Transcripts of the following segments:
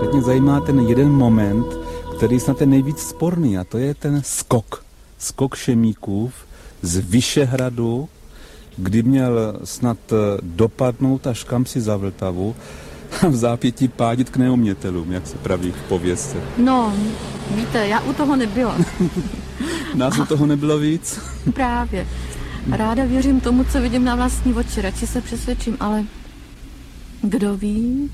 Teď mě zajímá ten jeden moment, který snad je nejvíc sporný, a to je ten skok. Skok Šemíkův z Vyšehradu, kdy měl snad dopadnout až kamsi za Vltavu a v zápětí pádit k neumětelům, jak se praví v pověstce. No, víte, já u toho nebyla. Nás u toho nebylo víc? Právě. Ráda věřím tomu, co vidím na vlastní oči, radši se přesvědčím, ale kdo ví?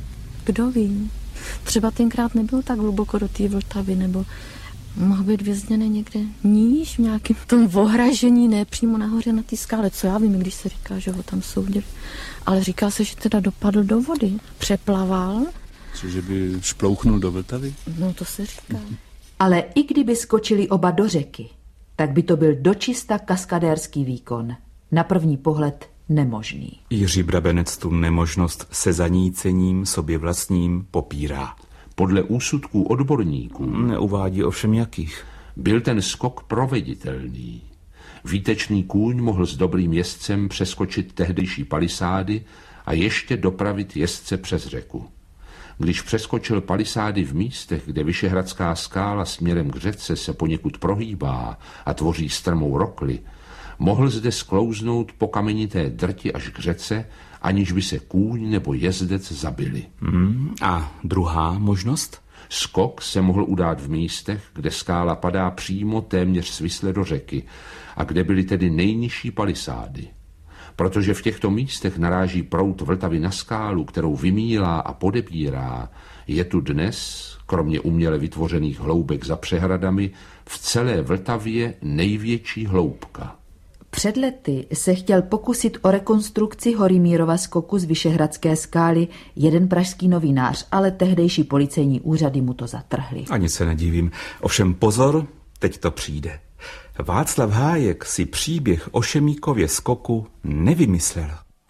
Třeba tenkrát nebyl tak hluboko do té Vltavy, nebo mohl být vězněný někde níž, v nějakém tom ohražení, ne přímo nahoře na té skále. Co já vím, když se říká, že ho tam soudili. Ale říká se, že teda dopadl do vody, přeplaval. Cože by šplouchnul do Vltavy? No to se říká. Ale i kdyby skočili oba do řeky, tak by to byl dočista kaskadérský výkon. Na první pohled nemožný. Jiří Brabenec tu nemožnost se zanícením sobě vlastním popírá. Podle úsudků odborníků Neuvádí ovšem jakých. byl ten skok proveditelný. Výtečný kůň mohl s dobrým jezdcem přeskočit tehdejší palisády a ještě dopravit jezdce přes řeku. Když přeskočil palisády v místech, kde Vyšehradská skála směrem k řece se poněkud prohýbá a tvoří strmou rokli, mohl zde sklouznout po kamenité drti až k řece, aniž by se kůň nebo jezdec zabili. A druhá možnost? Skok se mohl udát v místech, kde skála padá přímo téměř svisle do řeky a kde byly tedy nejnižší palisády. Protože v těchto místech naráží proud Vltavy na skálu, kterou vymílá a podebírá, je tu dnes, kromě uměle vytvořených hloubek za přehradami, v celé Vltavě největší hloubka. Před lety se chtěl pokusit o rekonstrukci Horimírova skoku z Vyšehradské skály jeden pražský novinář, ale tehdejší policejní úřady mu to zatrhly. Ani se nedivím. Ovšem pozor, teď to přijde. Václav Hájek si příběh o Šemíkově skoku nevymyslel.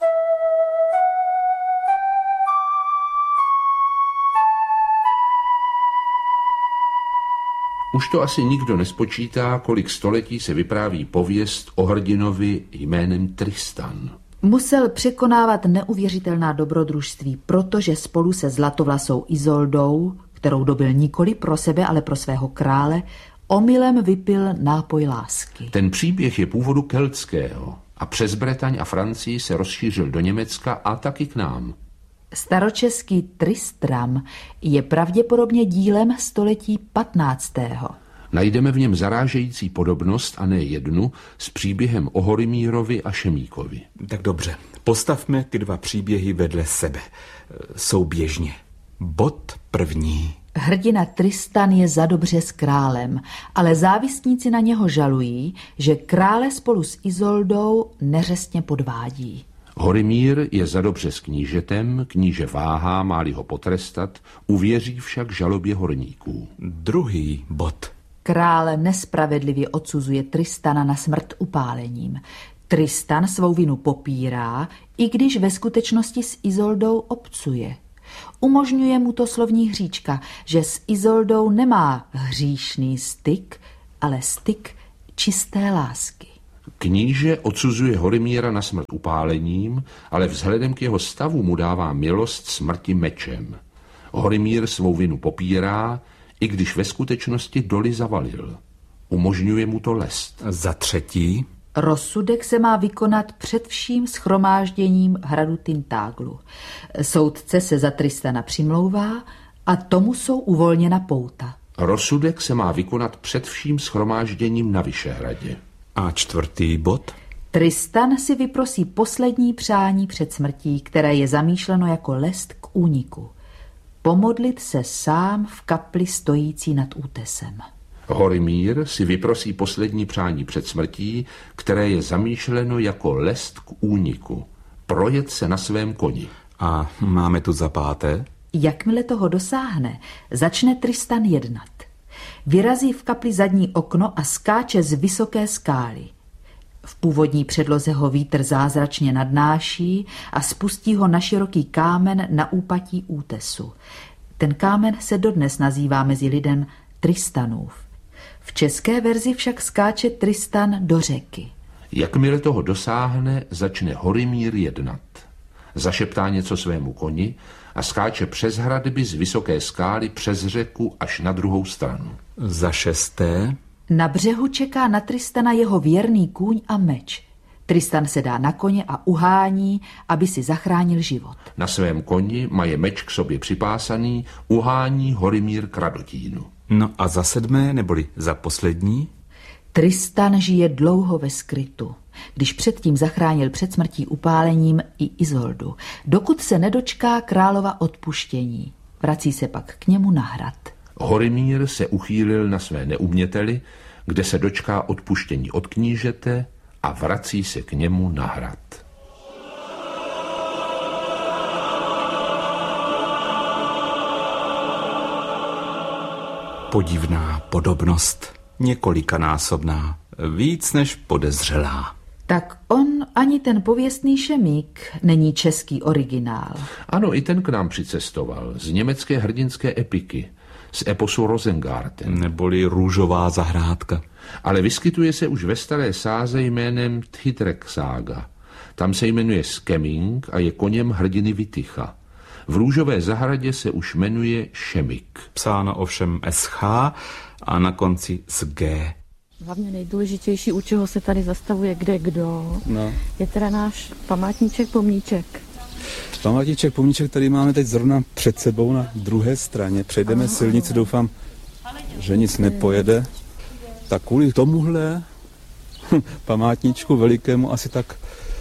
Už to asi nikdo nespočítá, kolik století se vypráví pověst o hrdinovi jménem Tristan. Musel překonávat neuvěřitelná dobrodružství, protože spolu se zlatovlasou Izoldou, kterou dobil nikoli pro sebe, ale pro svého krále, omylem vypil nápoj lásky. Ten příběh je původu keltského a přes Bretaň a Francii se rozšířil do Německa a taky k nám. Staročeský Tristram je pravděpodobně dílem století 15. Najdeme v něm zarážející podobnost, a ne jednu, s příběhem o Horimírovi a Šemíkovi. Tak dobře, postavme ty dva příběhy vedle sebe. Souběžně. Bod první. Hrdina Tristan je zadobře s králem, ale závistníci na něho žalují, že krále spolu s Izoldou neřestně podvádí. Horimír je zadobře s knížetem, kníže váhá, má-li ho potrestat, uvěří však žalobě horníků. Druhý bod. Král nespravedlivě odsuzuje Tristana na smrt upálením. Tristan svou vinu popírá, i když ve skutečnosti s Izoldou obcuje. Umožňuje mu to slovní hříčka, že s Izoldou nemá hříšný styk, ale styk čisté lásky. Kníže odsuzuje Horimíra na smrt upálením, ale vzhledem k jeho stavu mu dává milost smrti mečem. Horimír svou vinu popírá, i když ve skutečnosti doly zavalil. Umožňuje mu to lest. Za třetí. Rozsudek se má vykonat před vším shromážděním hradu Tintaglu. Soudce se za Tristana přimlouvá a tomu jsou uvolněna pouta. Rozsudek se má vykonat před vším shromážděním na Vyšehradě. A čtvrtý bod. Tristan si vyprosí poslední přání před smrtí, které je zamýšleno jako lest k úniku. Pomodlit se sám v kapli stojící nad útesem. Horimír si vyprosí poslední přání před smrtí, které je zamýšleno jako lest k úniku. Projet se na svém koni. A máme tu za páté. Jakmile toho dosáhne, začne Tristan jednat. Vyrazí v kapli zadní okno a skáče z vysoké skály. V původní předloze ho vítr zázračně nadnáší a spustí ho na široký kámen na úpatí útesu. Ten kámen se dodnes nazývá mezi lidem Tristanův. V české verzi však skáče Tristan do řeky. Jakmile toho dosáhne, začne Horimír jednat. Zašeptá něco svému koni a skáče přes hradby z vysoké skály přes řeku až na druhou stranu. Za 6. Na břehu čeká na Tristana jeho věrný kůň a meč. Tristan se dá na koně a uhání, aby si zachránil život. Na svém koni maje meč k sobě připásaný, uhání Horimír k Radotínu. No a za 7. neboli za poslední? Tristan žije dlouho ve skrytu, když předtím zachránil před smrtí upálením i Izoldu, dokud se nedočká králova odpuštění. Vrací se pak k němu na hrad. Horimír se uchýlil na své neuměteli, kde se dočká odpuštění od knížete a vrací se k němu na hrad. Podivná podobnost, několikanásobná, víc než podezřelá. Tak on ani ten pověstný šemík není český originál. Ano, i ten k nám přicestoval z německé hrdinské epiky, z eposu Rosengarten. Neboli Růžová zahrádka. Ale vyskytuje se už ve staré sáze jménem Tchydrek sága. Tam se jmenuje Skeming a je koněm hrdiny Vitycha. V Růžové zahradě se už jmenuje Šemik. Psáno ovšem SH a na konci s G. Hlavně nejdůležitější, u čeho se tady zastavuje kde kdo, No. je teda náš památníček, pomníček. Památníček, pomníček, který máme teď zrovna před sebou na druhé straně. Přejdeme silnici, doufám, že nic nepojede. Tak kvůli tomuhle památníčku velikému asi tak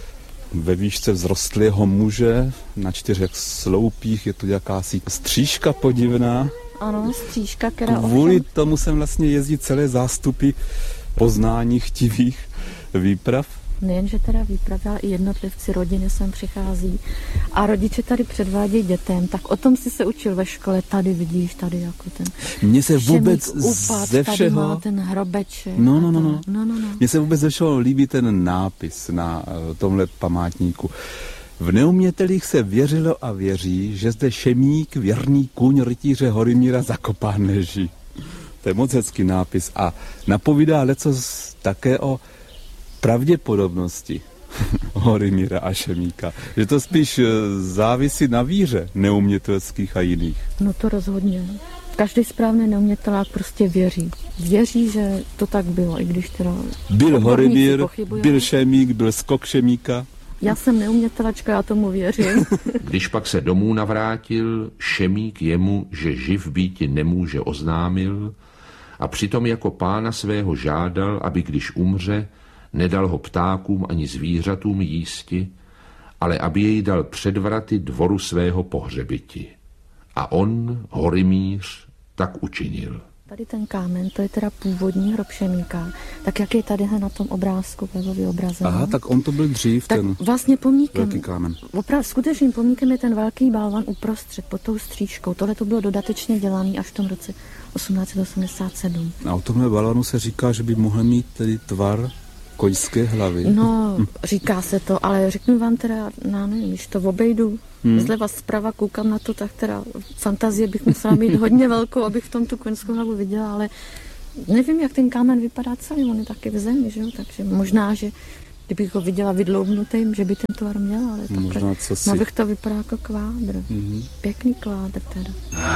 ve výšce vzrostlého muže na 4 sloupích, je tu jakási stříška podivná. Ano, stříška, která Kvůli tomu jsem vlastně jezdí celé zástupy poznání chtivých výprav. Nejenže teda výpravy, ale i jednotlivci rodiny sem přichází a rodiče tady předvádějí dětem, tak o tom si se učil ve škole, tady vidíš, tady jako ten Mně se vůbec upad, ze všeho... tady má ten hrobeček. No. Mně se vůbec ze všeho líbí ten nápis na tomhle památníku. V neumětelích se věřilo a věří, že zde šemík, věrný kůň rytíře Horimíra zakopán leží. To je moc hezký nápis a napovídá lecos také o pravděpodobnosti Horimíra a šemíka. Že to spíš závisí na víře neumětelských a jiných. No to rozhodně. Každý správný neumětelák prostě věří. Věří, že to tak bylo, i když teda... Byl Horimír, pochybujou. byl šemík, byl skok šemíka. Já jsem neumětelačka, já tomu věřím. Když pak se domů navrátil, šemík jemu, že živ býti nemůže, oznámil a přitom jako pána svého žádal, aby když umře, nedal ho ptákům ani zvířatům jísti, ale aby jej dal před vraty dvoru svého pohřebiti. A on, Horimíř, tak učinil. Tady ten kámen, to je teda původní hrob šemíka, tak jak je tady na tom obrázku, webový obrazen. Aha, tak on to byl dřív, tak ten vlastně pomníkem, velký kámen. opravdu skutečným pomníkem je ten velký balvan uprostřed, pod tou stříčkou. Tohle to bylo dodatečně dělané až v tom roce 1887. A o tomhle balvanu se říká, že by mohl mít tedy tvar koňské hlavy. No, říká se to, ale řeknu vám teda, nevím, když to obejdu zleva zprava, koukám na to, tak teda fantazie bych musela mít hodně velkou, abych v tom tu koňskou hlavu viděla, ale nevím, jak ten kámen vypadá celý, on je taky v zemi, že jo, takže možná, že kdybych ho viděla vydloubnutým, že by ten tvar měl, ale Možná cosi. no, bych to vypadá jako kvádr. Pěkný kvádr teda.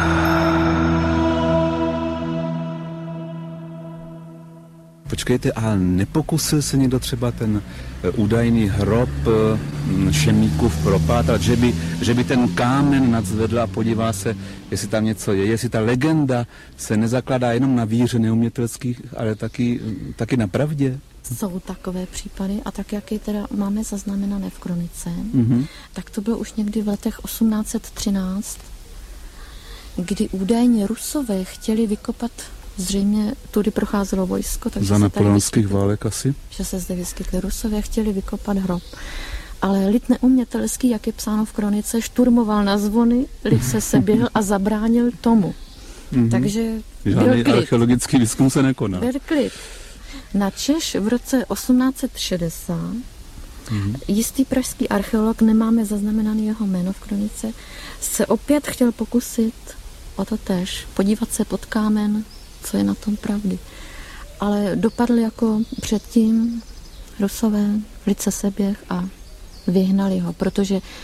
Počkejte, a nepokusil se někdo třeba ten údajný hrob šemíkův propátrat, že by ten kámen nadzvedl a podívá se, jestli tam něco je, jestli ta legenda se nezakládá jenom na víře neumětelských, ale taky na pravdě? Jsou takové případy a tak, jak je teda máme zaznamenané v kronice, tak to bylo už někdy v letech 1813, kdy údajně Rusové chtěli vykopat, zřejmě tudy procházelo vojsko, takže Za napoleonských válek asi? že se zde vyskytli Rusové, chtěli vykopat hrob. Ale lid neumětelský, jak je psáno v kronice, šturmoval na zvony, lid se seběhl a zabránil tomu. Takže Žádný archeologický výzkum se nekonal. byl klid. Načež v roce 1860 jistý pražský archeolog, nemáme zaznamenaný jeho jméno v kronice, se opět chtěl pokusit o to též, podívat se pod kámen, co je na tom pravdy. Ale dopadl jako předtím Rusové, lid se seběh a vyhnali ho, protože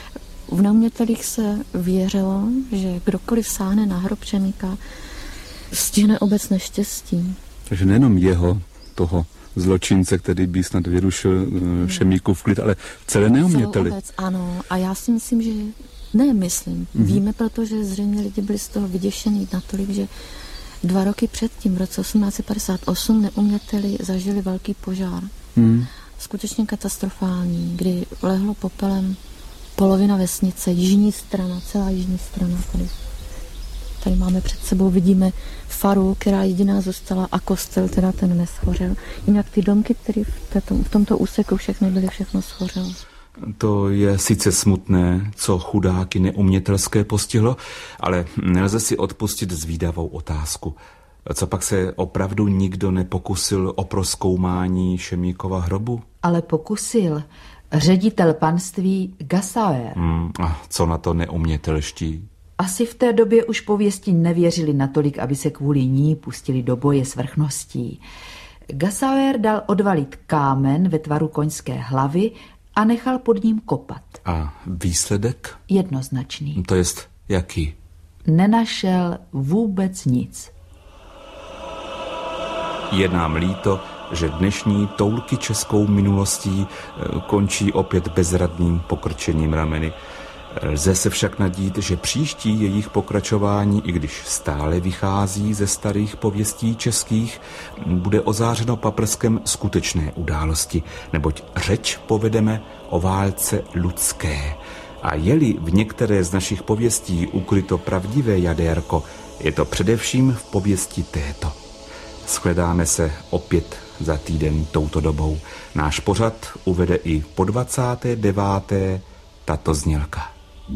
v neumětelích se věřilo, že kdokoliv sáhne na hrob Šemíka, stihne obec neštěstí. Takže nejenom jeho, toho zločince, který by snad vyrušil Šemíkův klid, ale celé neuměteli. Celou obec, ano. A já si myslím, že víme, protože zřejmě lidi byli z toho vyděšení natolik, že 2 roky předtím, v roce 1858, neuměteli zažili velký požár. Skutečně katastrofální, kdy lehlo popelem polovina vesnice, jižní strana, celá jižní strana. Tady máme před sebou, vidíme faru, která jediná zůstala, a kostel, teda ten neschořel. Jinak ty domky, které v tomto úseku všechny byly, všechno schořelo. To je sice smutné, co chudáky neumětelské postihlo, ale nelze si odpustit zvídavou otázku. Co pak se opravdu nikdo nepokusil o prozkoumání Šemíkova hrobu? Ale pokusil ředitel panství Gassauer. A co na to neumětelští? Asi v té době už pověsti nevěřili natolik, aby se kvůli ní pustili do boje s vrchností. Gassauer dal odvalit kámen ve tvaru koňské hlavy a nechal pod ním kopat. A výsledek? Jednoznačný. To jest jaký? Nenašel vůbec nic. Je nám líto, že dnešní toulky českou minulostí končí opět bezradným pokrčením rameny. Lze se však nadít, že příští jejich pokračování, i když stále vychází ze starých pověstí českých, bude ozářeno paprskem skutečné události, neboť řeč povedeme o válce ludské. A je-li v některé z našich pověstí ukryto pravdivé jadérko, je to především v pověsti této. Shledáme se opět za týden touto dobou. Náš pořad uvede i po 29. tato znělka.